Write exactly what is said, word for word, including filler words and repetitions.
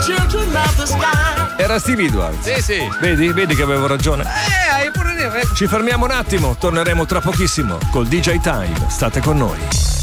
Era Stevie Edwards. Sì, sì. Vedi? Vedi che avevo ragione. Eh, hai pure. Ci fermiamo un attimo, torneremo tra pochissimo col D J Time. State con noi.